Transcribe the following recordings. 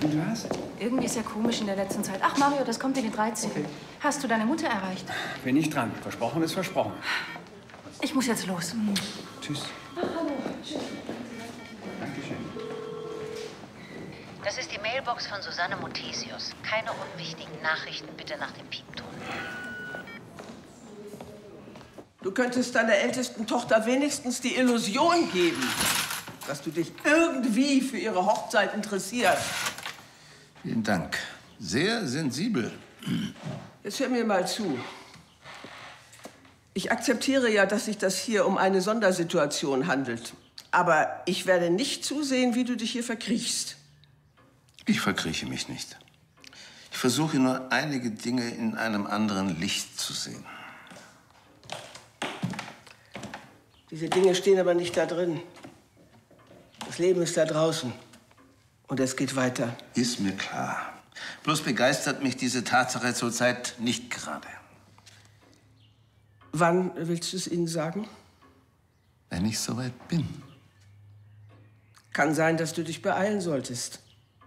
im Glas? Irgendwie ist ja komisch in der letzten Zeit. Ach, Mario, das kommt in die 13. Okay. Hast du deine Mutter erreicht? Bin ich dran. Versprochen ist versprochen. Ich muss jetzt los. Tschüss. Ach, hallo. Tschüss. Dankeschön. Das ist die Mailbox von Susanne Muthesius. Keine unwichtigen Nachrichten, bitte nach dem Piepton. Du könntest deiner ältesten Tochter wenigstens die Illusion geben, dass du dich irgendwie für ihre Hochzeit interessierst. Vielen Dank. Sehr sensibel. Jetzt hör mir mal zu. Ich akzeptiere ja, dass sich das hier um eine Sondersituation handelt. Aber ich werde nicht zusehen, wie du dich hier verkriechst. Ich verkrieche mich nicht. Ich versuche nur, einige Dinge in einem anderen Licht zu sehen. Diese Dinge stehen aber nicht da drin. Das Leben ist da draußen. Und es geht weiter. Ist mir klar. Bloß begeistert mich diese Tatsache zurzeit nicht gerade. Wann willst du es ihnen sagen? Wenn ich soweit bin. Kann sein, dass du dich beeilen solltest.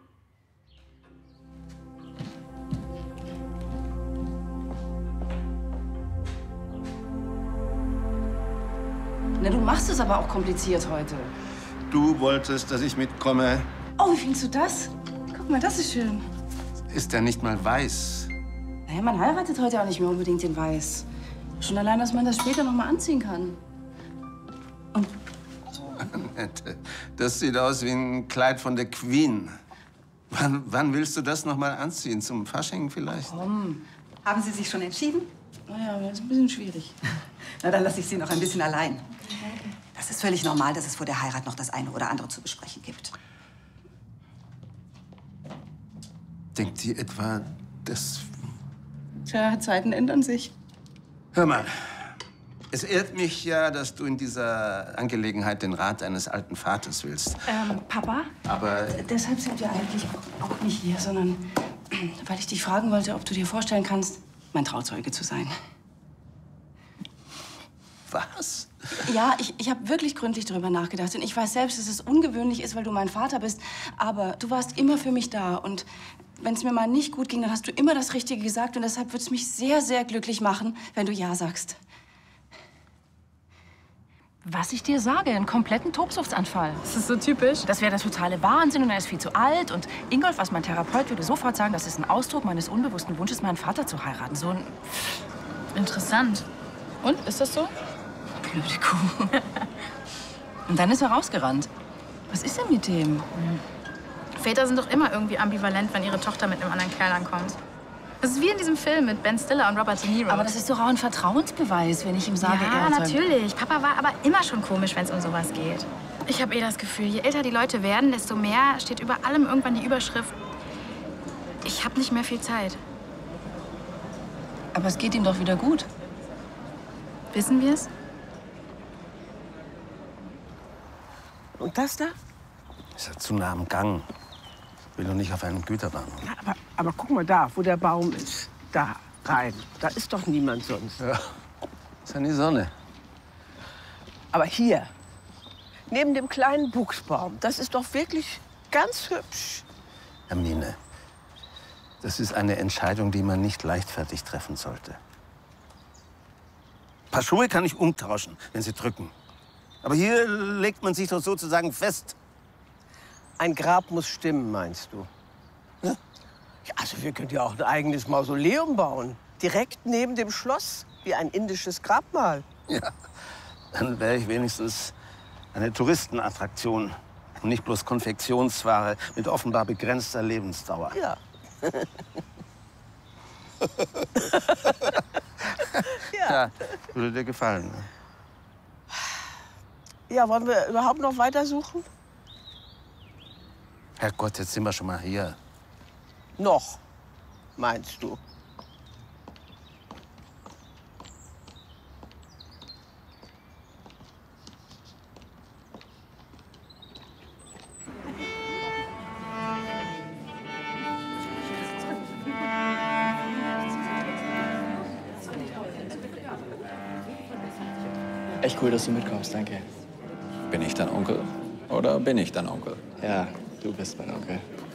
Na, du machst es aber auch kompliziert heute. Du wolltest, dass ich mitkomme. Oh, wie findest du das? Guck mal, das ist schön. Ist er nicht mal weiß? Naja, man heiratet heute auch nicht mehr unbedingt in Weiß. Schon allein, dass man das später noch mal anziehen kann. Und Annette, das sieht aus wie ein Kleid von der Queen. Wann willst du das noch mal anziehen? Zum Fasching vielleicht? komm. Haben Sie sich schon entschieden? Naja, aber das ist ein bisschen schwierig. Na, dann lasse ich Sie noch ein bisschen allein. Das ist völlig normal, dass es vor der Heirat noch das eine oder andere zu besprechen gibt. Denkt ihr etwa, dass... Tja, Zeiten ändern sich. Hör mal, es ehrt mich ja, dass du in dieser Angelegenheit den Rat deines alten Vaters willst. Papa? Aber... Deshalb sind wir eigentlich auch nicht hier, sondern weil ich dich fragen wollte, ob du dir vorstellen kannst, mein Trauzeuge zu sein. Was? Ja, ich habe wirklich gründlich darüber nachgedacht. Und ich weiß selbst, dass es ungewöhnlich ist, weil du mein Vater bist. Aber du warst immer für mich da. Und wenn es mir mal nicht gut ging, dann hast du immer das Richtige gesagt. Und deshalb würde es mich sehr, sehr glücklich machen, wenn du Ja sagst. Was ich dir sage, einen kompletten Tobsuchtsanfall. Das ist so typisch. Das wäre der totale Wahnsinn und er ist viel zu alt. Und Ingolf, als mein Therapeut, würde sofort sagen, das ist ein Ausdruck meines unbewussten Wunsches, meinen Vater zu heiraten. So ein... Interessant. Und, ist das so? Blöde Kuh. Und dann ist er rausgerannt. Was ist denn mit dem? Väter sind doch immer irgendwie ambivalent, wenn ihre Tochter mit einem anderen Kerl ankommt. Das ist wie in diesem Film mit Ben Stiller und Robert De Niro. Aber das ist doch auch ein Vertrauensbeweis, wenn ich ihm sage, ja, er soll... natürlich. Papa war aber immer schon komisch, wenn es um sowas geht. Ich habe das Gefühl, je älter die Leute werden, desto mehr steht über allem irgendwann die Überschrift: Ich habe nicht mehr viel Zeit. Aber es geht ihm doch wieder gut. Wissen wir es? Und das da? Ist ja zu nah am Gang. Will doch nicht auf einen Güterbahnhof. Ja, aber guck mal da, wo der Baum ist. Da rein. Da ist doch niemand sonst. Ja, ist ja die Sonne. Aber hier, neben dem kleinen Buchsbaum, das ist doch wirklich ganz hübsch. Hermine, das ist eine Entscheidung, die man nicht leichtfertig treffen sollte. Ein paar Schuhe kann ich umtauschen, wenn sie drücken. Aber hier legt man sich doch sozusagen fest. Ein Grab muss stimmen, meinst du? Ja. Ja, also wir könnten ja auch ein eigenes Mausoleum bauen. Direkt neben dem Schloss, wie ein indisches Grabmal. Ja, dann wäre ich wenigstens eine Touristenattraktion und nicht bloß Konfektionsware mit offenbar begrenzter Lebensdauer. Ja. Ja, würde dir gefallen. Ne? Ja, wollen wir überhaupt noch weitersuchen? Herrgott, jetzt sind wir schon mal hier. Noch, meinst du? Echt cool, dass du mitkommst, danke. Bin ich dein Onkel oder bin ich dein Onkel? Ja, du bist mein Onkel.